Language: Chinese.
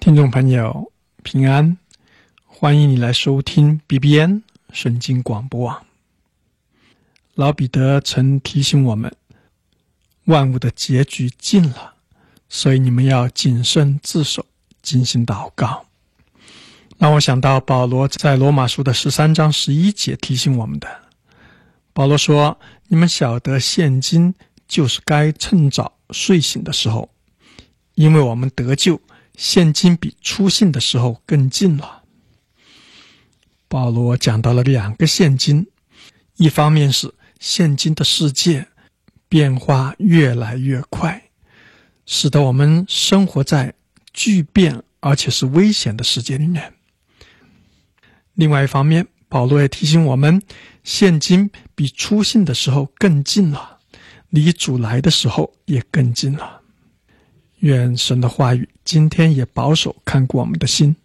听众朋友平安，欢迎你来收听 BBN 圣经广播网。老彼得曾提醒我们，万物的结局近了，所以你们要谨慎自守，精心祷告。让我想到保罗在罗马书的13章11节提醒我们的。保罗说，你们晓得现今就是该趁早睡醒的时候，因为我们得救现今比初信的时候更近了。保罗讲到了两个现今，一方面是现今的世界变化越来越快，使得我们生活在巨变而且是危险的世界里面。另外一方面，保罗也提醒我们，现今比初信的时候更近了，离主来的时候也更近了。愿神的话语今天也保守看顾我们的心。